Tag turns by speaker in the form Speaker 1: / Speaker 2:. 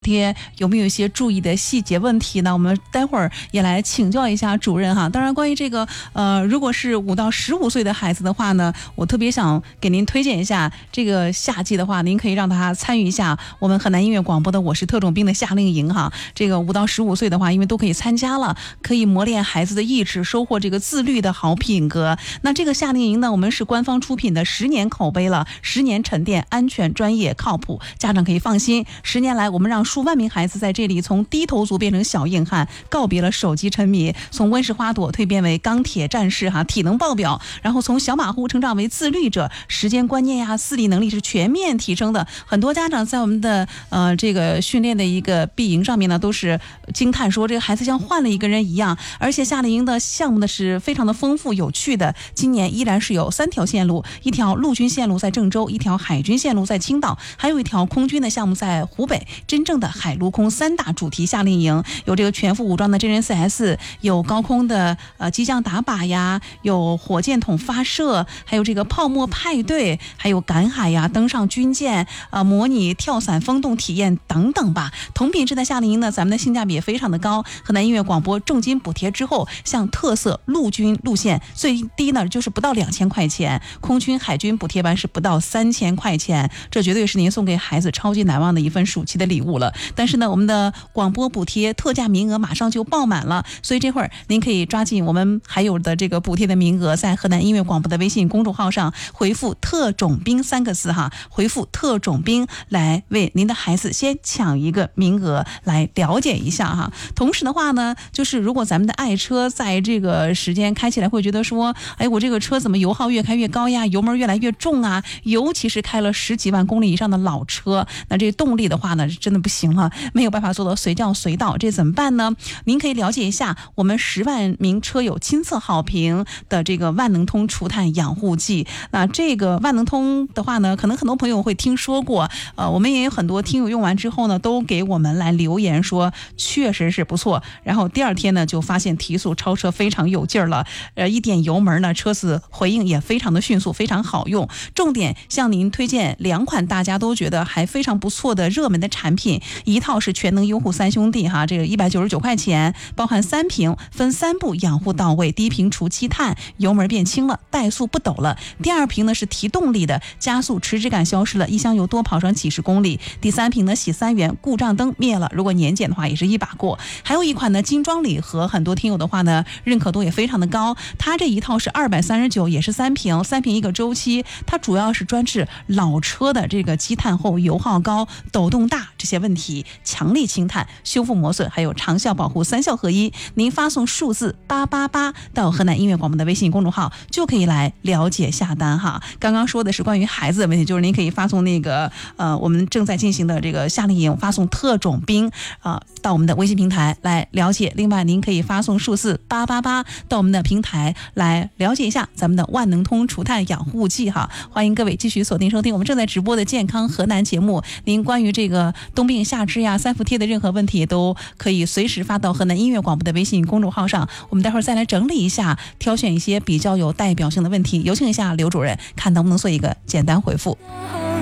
Speaker 1: 贴有没有一些注意的细节问题呢？我们待会儿也来请教一下主任哈。当然，关于这个如果是5到15岁的孩子的话呢，我特别想给您推荐一下，这个夏季的话，您可以让他参与一下我们河南音乐广播的我是特种兵的夏令营哈。这个5到15岁的话，因为都可以参加了，可以磨练孩子的意志，收获这个自律的好品格。那这个夏令营呢，我们是官方出品的，10年口碑了，10年沉淀，安全、专业、靠谱，家长可以放心。10年来，我们让数万名孩子在这里从低头族变成小硬汉，告别了手机沉迷，从温室花朵蜕变为钢铁战士哈，体能爆表，然后从小马虎成长为自律者，时间观念呀、自理能力是全面提升的。很多家长在我们的这个训练的一个闭营上面呢，都是惊叹说这个孩子像换了一个人一样。而且夏令营的项目呢是非常的丰富有趣的，今年依然是有3条线路，一条陆军线路在郑州，一条海军线路在青岛，还有一条空军的项目在湖北。真正的海陆空3大主题夏令营，有这个全副武装的真人 CS， 有高空的机降打靶呀，有火箭筒发射，还有这个泡沫派对，还有赶海呀，登上军舰，模拟跳伞风洞体验等等吧。同品质的夏令营呢，咱们的性价比也非常的高。河南音乐广播重金补贴之后，像特色陆军路线最低呢就是不到2000块钱，空军海军补贴班是不到3000块钱，这绝对是您送给孩子超级难忘的一份暑期的礼物了。但是呢，我们的广播补贴特价名额马上就爆满了，所以这会儿您可以抓紧我们还有的这个补贴的名额，在河南音乐广播的微信公众号上回复特种兵3个字哈，回复特种兵来为您的孩子先抢一个名额来了解一下哈。同时的话呢，就是如果咱们的爱车在这个时间开起来会觉得说，哎，我这个车怎么油耗越开越高呀，油门越来越重啊，尤其是开了10几万公里以上的老车，那这动力的话呢真的不行了，没有办法做到随叫随到，这怎么办呢？您可以了解一下我们10万名车友亲测好评的这个万能通除碳养护剂。那这个万能通的话呢，可能很多朋友会听说过，我们也有很多听友用完之后呢，都给我们来留言说确实是不错，然后第2天呢就发现提速超车非常有劲儿了，一点油门呢，车子回应也非常的迅速，非常好用。重点向您推荐2款大家都觉得还非常不错的热门的产品，一套是全能优护3兄弟哈，这个199块钱，包含3瓶，分3步养护到位。第1瓶除积碳，油门变轻了，怠速不抖了；第2瓶呢是提动力的，加速迟滞感消失了，一箱油多跑上几十公里；第3瓶呢洗3元，故障灯灭了，如果年检的话也是一把过。还有一款呢精装礼盒，很多听友的话呢认可度也非常的高，它这一套是239，也是3瓶，3瓶1个周期，它主要是专治老车的这个积碳后油耗高、抖动大这些问题，强力清碳、修复磨损，还有长效保护，3效合一。您发送数字888到河南音乐广播的微信公众号，就可以来了解下单哈。刚刚说的是关于孩子的问题，就是您可以发送那个我们正在进行的这个夏令营，发送特种兵到我们的微信平台来了解。另外，您可以发送数字888到我们的平台来了解一下咱们的万能通除碳养护剂哈。欢迎各位继续锁定收听我们正在直播的健康河南节目。您关于这个冬病夏治呀、3伏贴的任何问题，都可以随时发到河南音乐广播的微信公众号上。我们待会儿再来整理一下，挑选一些比较有代表性的问题，有请一下刘主任，看能不能做一个简单回复。